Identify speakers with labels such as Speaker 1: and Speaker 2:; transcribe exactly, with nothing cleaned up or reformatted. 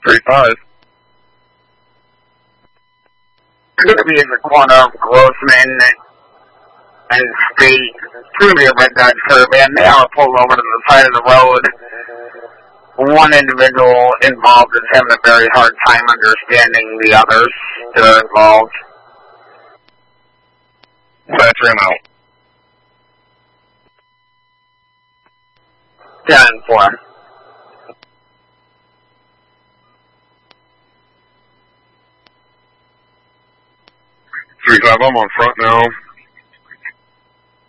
Speaker 1: three five.
Speaker 2: Going to be in the corner of Grossman and State. It's going to be a red dot curb, and they are pulled over to the side of the road. One individual involved is having a very hard time understanding the others that are involved.
Speaker 1: Thatcher him out.
Speaker 2: ten four.
Speaker 1: three five, I'm on front now.